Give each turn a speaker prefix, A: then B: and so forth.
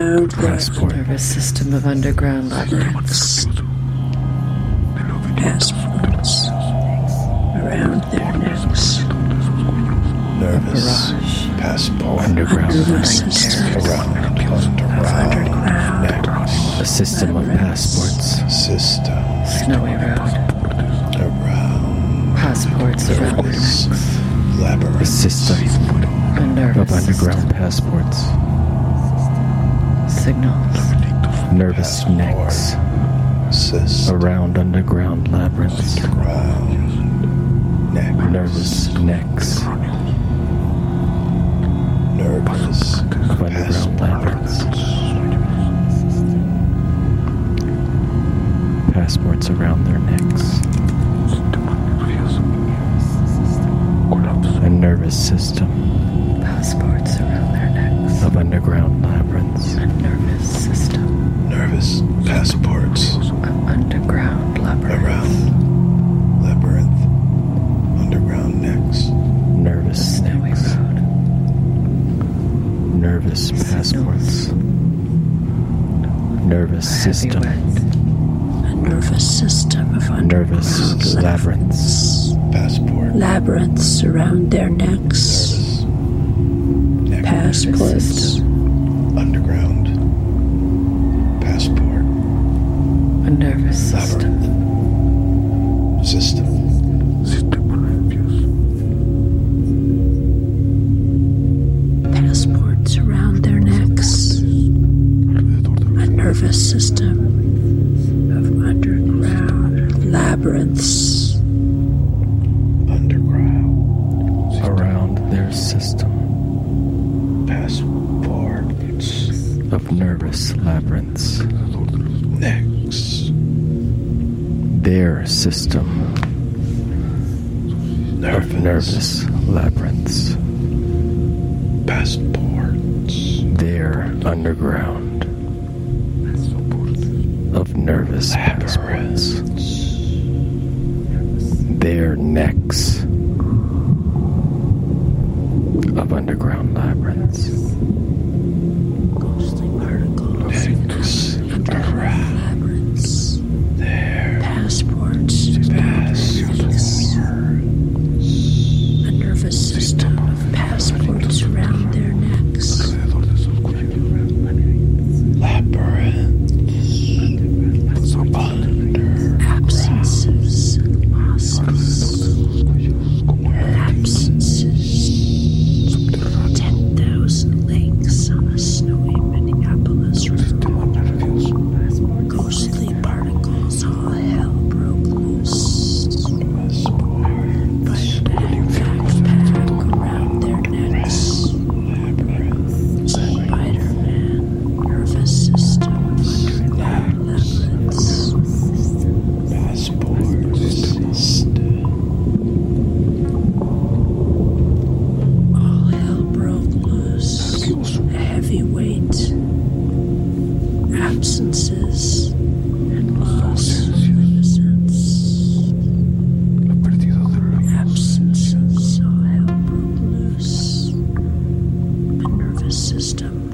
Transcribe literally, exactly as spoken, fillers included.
A: around their
B: Passport.
C: Nervous system of underground labyrinths.
A: passports around their necks.
B: Nervous
C: Barrage.
B: passport.
C: Underground
A: Nervous
C: flank
A: system
C: terrors.
B: Around,
A: of
B: underground,
A: underground
B: necks.
C: A system of passports.
B: System
C: Snowy road.
B: around.
C: Passports around their necks.
B: Nervous
D: A
B: labyrinth.
D: system
C: A nervous
D: of underground
C: system.
D: passports.
C: Signals.
D: Nervous necks
B: System
D: around underground labyrinths.
B: around. Neck.
D: Nervous necks
B: Nervous
D: of underground labyrinths. Passports around their necks. A nervous system
C: Passports around their necks.
D: of underground labyrinths.
C: A nervous system
B: Nervous passports
C: of underground labyrinths.
B: around. Labyrinth. Underground necks.
D: Nervous
C: Snowy
D: necks.
C: road.
D: Nervous passports. Nervous
C: Heavy
D: system.
C: wind.
A: a nervous system of
D: Nervous
A: underground
D: labyrinths.
B: Passport.
A: labyrinths around their necks.
B: Nervous. Neck.
A: Passports
C: system.
B: Underground. Passport.
C: A nervous system.
B: Labyrinth. System.
A: passports around their necks. A nervous system of underground labyrinths.
B: Underground.
D: Around their system
B: Passports.
D: of nervous labyrinths.
B: Necks.
D: Their system of nervous labyrinths.
B: Passports.
D: Their underground of nervous passports. Their necks of underground labyrinths.
A: Ghostly particles
B: Necks.
A: underground
B: Around.
A: labyrinths.
B: There.
A: Passports around their necks. A nervous system of passports around their necks.
B: Labyrinth. Under.
A: Absences and losses. Absences. Ten thousand lakes on a snowy Minneapolis road. Ghostly particles, all hell broke loose. By a backpack around their necks. Spider-Man, nervous system of underground labyrinths. All hell broke loose. A heavy weight. Absences and loss of innocence. Absences. All hell broke loose. A nervous system